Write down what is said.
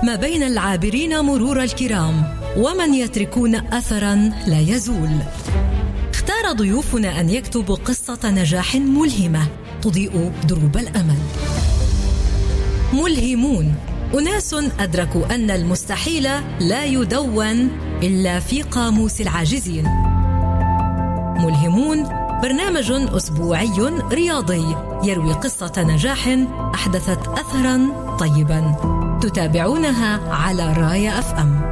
ما بين العابرين مرور الكرام ومن يتركون أثراً لا يزول. اختار ضيوفنا أن يكتبوا قصة نجاح ملهمة تضيء دروب الأمل. ملهمون، أناس أدركوا أن المستحيل لا يدون إلا في قاموس العاجزين. ملهمون برنامج أسبوعي رياضي يروي قصة نجاح أحدثت أثراً طيباً، تتابعونها على رايا FM.